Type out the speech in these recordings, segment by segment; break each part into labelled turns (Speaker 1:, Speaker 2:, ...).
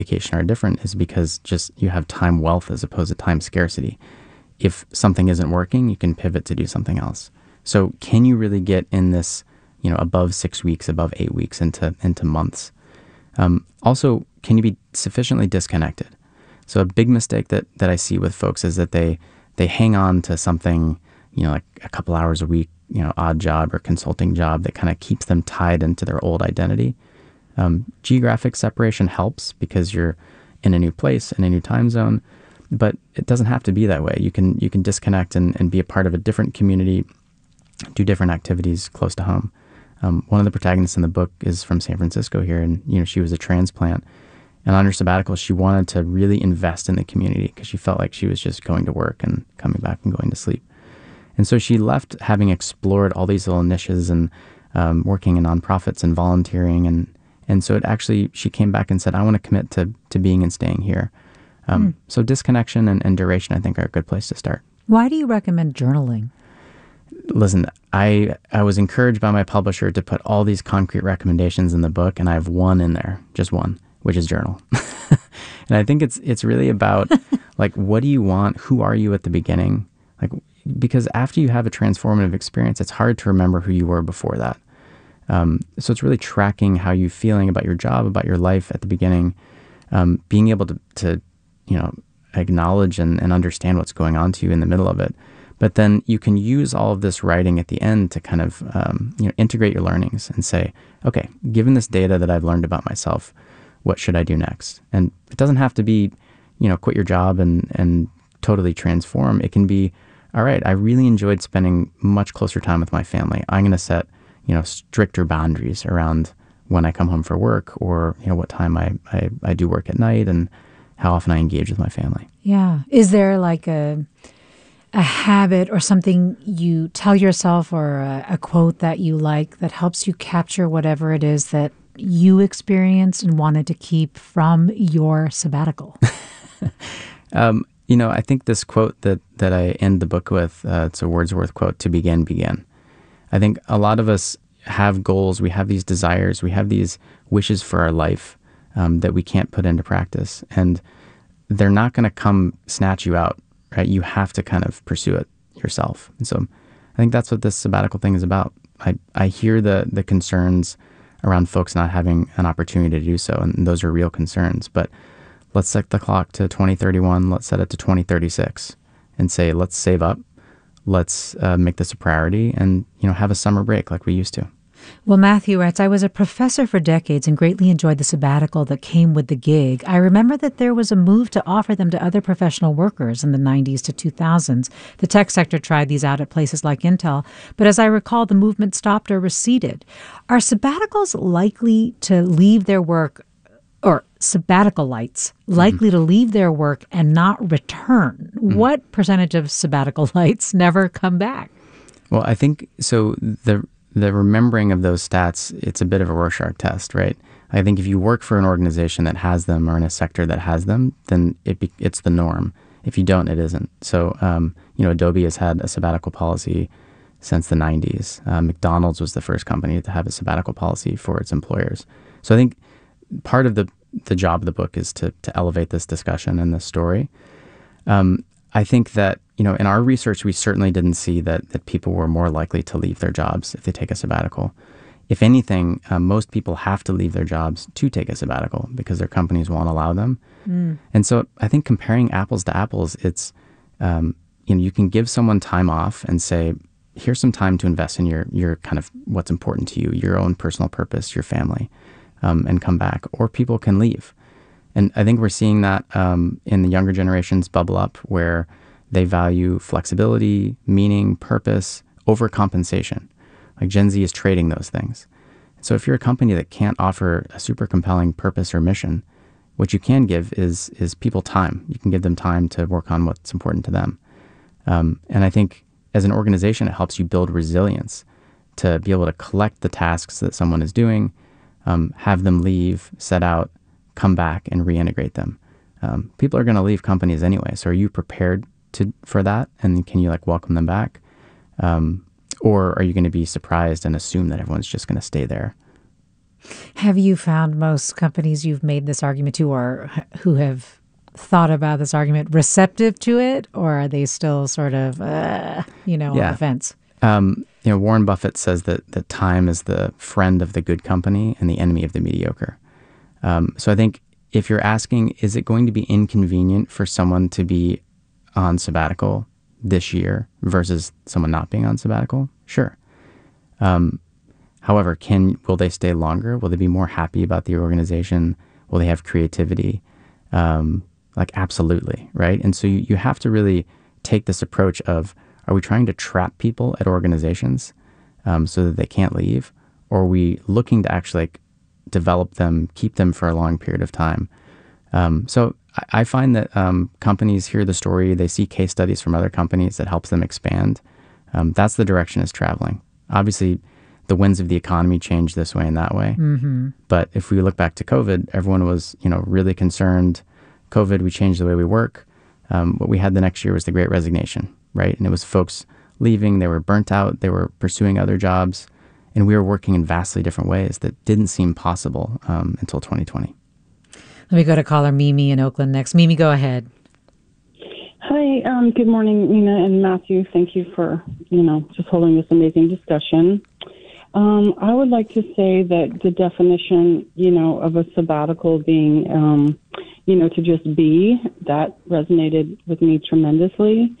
Speaker 1: vacation are different is because just you have time wealth as opposed to time scarcity. If something isn't working, you can pivot to do something else. So can you really get in this, above 6 weeks, above 8 weeks into months? Also, can you be sufficiently disconnected? So a big mistake that I see with folks is that they hang on to something, like a couple hours a week, odd job or consulting job that kind of keeps them tied into their old identity. Geographic separation helps because you're in a new place, in a new time zone, but it doesn't have to be that way. You can disconnect and be a part of a different community, do different activities close to home. One of the protagonists in the book is from San Francisco here, and she was a transplant. And on her sabbatical, she wanted to really invest in the community because she felt like she was just going to work and coming back and going to sleep. And so she left having explored all these little niches and working in nonprofits and volunteering. And so she came back and said, I want to commit to being and staying here. So disconnection and duration, I think, are a good place to start.
Speaker 2: Why do you recommend journaling?
Speaker 1: Listen, I was encouraged by my publisher to put all these concrete recommendations in the book, and I have one in there, just one, which is journal. And I think it's really about, like, what do you want? Who are you at the beginning? Like, because after you have a transformative experience, it's hard to remember who you were before that. So it's really tracking how you're feeling about your job, about your life at the beginning, being able to acknowledge and understand what's going on to you in the middle of it. But then you can use all of this writing at the end to kind of integrate your learnings and say, okay, given this data that I've learned about myself, what should I do next? And it doesn't have to be, quit your job and totally transform. It can be, all right, I really enjoyed spending much closer time with my family. I'm going to set, stricter boundaries around when I come home for work or, what time I do work at night and how often I engage with my family.
Speaker 2: Yeah. Is there like a habit or something you tell yourself or a quote that you like that helps you capture whatever it is that you experienced and wanted to keep from your sabbatical?
Speaker 1: I think this quote that I end the book with, it's a Wordsworth quote, "To begin, begin." I think a lot of us have goals, we have these desires, we have these wishes for our life that we can't put into practice. And they're not going to come snatch you out, right? You have to kind of pursue it yourself. And so I think that's what this sabbatical thing is about. I hear the concerns around folks not having an opportunity to do so, and those are real concerns. But let's set the clock to 2031. Let's set it to 2036 and say, let's save up. Let's make this a priority and, have a summer break like we used to.
Speaker 2: Well, Matthew writes, I was a professor for decades and greatly enjoyed the sabbatical that came with the gig. I remember that there was a move to offer them to other professional workers in the 90s to 2000s. The tech sector tried these out at places like Intel, but as I recall, the movement stopped or receded. Are sabbaticals likely to leave their work, or sabbatical-lites likely to leave their work and not return? What percentage of sabbatical-lites never come back?
Speaker 1: Well, I think so. The remembering of those stats, it's a bit of a Rorschach test, right? I think if you work for an organization that has them or in a sector that has them, then it's the norm. If you don't, it isn't. So, Adobe has had a sabbatical policy since the 90s. McDonald's was the first company to have a sabbatical policy for its employers. So I think part of the job of the book is to elevate this discussion and this story. I think that, in our research, we certainly didn't see that people were more likely to leave their jobs if they take a sabbatical. If anything, most people have to leave their jobs to take a sabbatical because their companies won't allow them. And so I think comparing apples to apples, it's, you can give someone time off and say, here's some time to invest in your kind of what's important to you, your own personal purpose, your family, and come back. Or people can leave. And I think we're seeing that in the younger generations bubble up where they value flexibility, meaning, purpose over compensation. Like Gen Z is trading those things. So if you're a company that can't offer a super compelling purpose or mission, what you can give is people time. You can give them time to work on what's important to them. And I think as an organization, it helps you build resilience to be able to collect the tasks that someone is doing, have them leave, set out, come back, and reintegrate them. People are going to leave companies anyway. So are you prepared for that? And can you welcome them back? Or are you going to be surprised and assume that everyone's just going to stay there
Speaker 2: Have you found most companies you've made this argument to, or who have thought about this argument, receptive to it, or are they still sort of, on the fence?
Speaker 1: Warren Buffett says that time is the friend of the good company and the enemy of the mediocre. So I think if you're asking, is it going to be inconvenient for someone to be on sabbatical this year versus someone not being on sabbatical? Sure. However, will they stay longer? Will they be more happy about the organization? Will they have creativity? Absolutely, right? And so you have to really take this approach of, are we trying to trap people at organizations so that they can't leave? Or are we looking to actually develop them, keep them for a long period of time? So I find that companies hear the story, they see case studies from other companies that helps them expand. That's the direction it's traveling. Obviously, the winds of the economy change this way and that way. Mm-hmm. But if we look back to COVID, everyone was, really concerned. COVID, we changed the way we work. What we had the next year was the Great Resignation, right? And it was folks leaving, they were burnt out, they were pursuing other jobs, and we were working in vastly different ways that didn't seem possible until 2020.
Speaker 2: Let me go to caller Mimi in Oakland next. Mimi, go ahead.
Speaker 3: Hi, good morning, Nina and Matthew. Thank you for, just holding this amazing discussion. I would like to say that the definition, of a sabbatical being, to just be, that resonated with me tremendously.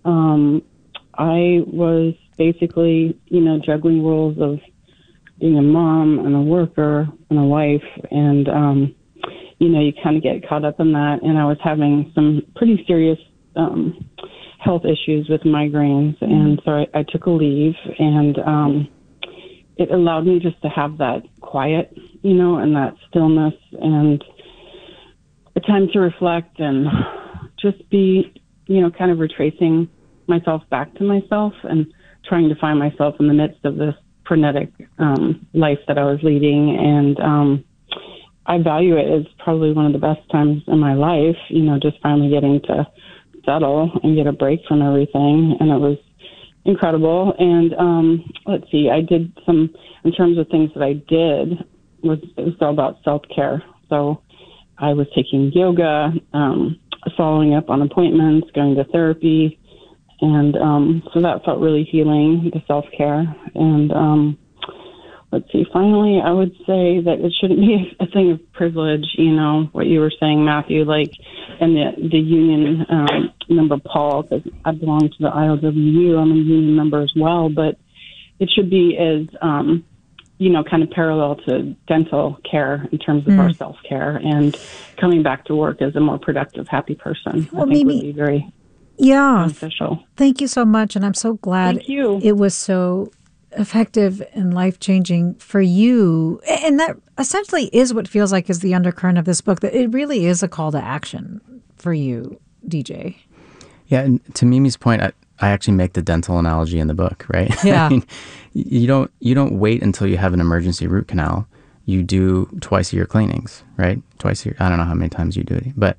Speaker 3: I was basically, juggling roles of being a mom and a worker and a wife, and, you kind of get caught up in that. And I was having some pretty serious health issues with migraines, and so I took a leave, and it allowed me just to have that quiet, and that stillness, and a time to reflect and just be, kind of retracing myself back to myself and trying to find myself in the midst of this frenetic life that I was leading. And I value it as probably one of the best times in my life, just finally getting to settle and get a break from everything. And it was incredible. And let's see, I did some, in terms of things that I did, it was all about self-care. So I was taking yoga, following up on appointments, going to therapy. And so that felt really healing, the self-care. And let's see, finally, I would say that it shouldn't be a thing of privilege, what you were saying, Matthew, and the union member, Paul, because I belong to the ILWU. I'm a union member as well, but it should be as, kind of parallel to dental care in terms of our self-care and coming back to work as a more productive, happy person.
Speaker 2: Well,
Speaker 3: I think would be very beneficial.
Speaker 2: Thank you so much, and I'm so glad it was so effective and life-changing for you. And that essentially is what feels like is the undercurrent of this book, that it really is a call to action for you, DJ.
Speaker 1: Yeah, and to Mimi's point, I actually make the dental analogy in the book, right?
Speaker 2: Yeah.
Speaker 1: I mean, you don't wait until you have an emergency root canal. You do twice a year cleanings, right? Twice a year. I don't know how many times you do it, but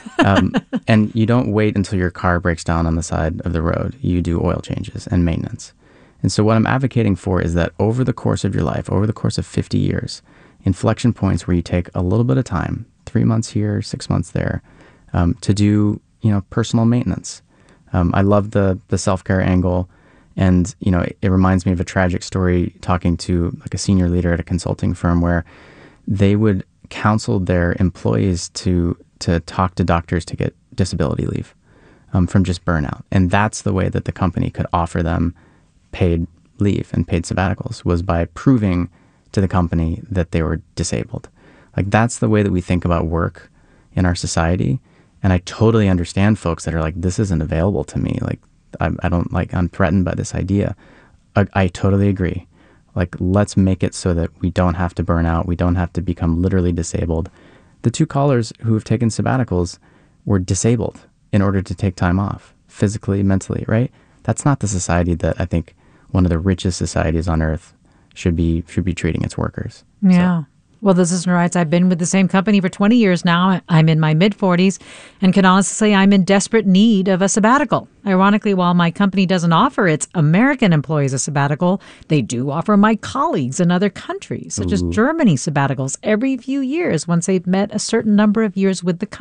Speaker 1: and you don't wait until your car breaks down on the side of the road. You do oil changes and maintenance. And so what I'm advocating for is that over the course of your life, over the course of 50 years, inflection points where you take a little bit of time, 3 months here, 6 months there, to do, personal maintenance. I love the self-care angle. And, it reminds me of a tragic story talking to a senior leader at a consulting firm where they would counsel their employees to talk to doctors to get disability leave from just burnout. And that's the way that the company could offer them paid leave and paid sabbaticals, was by proving to the company that they were disabled. That's the way that we think about work in our society. And I totally understand folks that are like, this isn't available to me. I'm threatened by this idea. I totally agree. Let's make it so that we don't have to burn out. We don't have to become literally disabled. The two callers who have taken sabbaticals were disabled in order to take time off, physically, mentally, right? That's not the society that I think one of the richest societies on earth should be treating its workers.
Speaker 2: Yeah. Well, this listener writes, I've been with the same company for 20 years now. I'm in my mid-40s and can honestly say I'm in desperate need of a sabbatical. Ironically, while my company doesn't offer its American employees a sabbatical, they do offer my colleagues in other countries, such as Germany, sabbaticals every few years once they've met a certain number of years with the company.